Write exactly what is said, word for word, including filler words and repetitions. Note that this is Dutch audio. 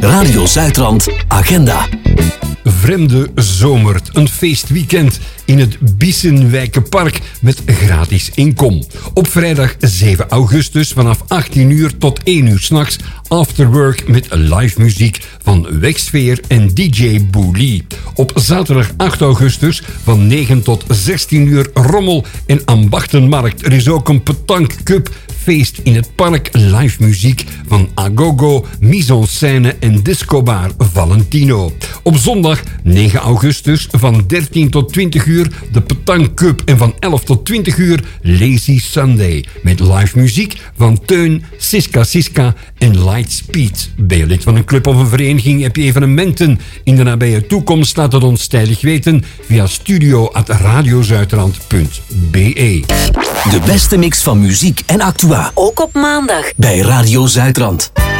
Radio Zuidrand Agenda. Vreemde Zomert, een feestweekend in het Bissenwijkenpark met gratis inkom. Op vrijdag zeven augustus vanaf achttien uur tot één uur 's nachts afterwork met live muziek van Wegsfeer en D J Boelie. Op zaterdag acht augustus van negen tot zestien uur rommel en ambachtenmarkt. Er is ook een petankcup feest in het park, live muziek van Agogo, Mise en Scène en Discobar Valentino. Op zondag negen augustus van dertien tot twintig uur de Petanque Cup en van elf tot twintig uur Lazy Sunday met live muziek van Teun, Siska Siska en Lightspeed. Ben je lid van een club of een vereniging, heb je evenementen in de nabije toekomst, laat het ons tijdig weten via studio at radiozuidrand punt b e. De beste mix van muziek en actua. Ook op maandag Bij Radio Zuidrand.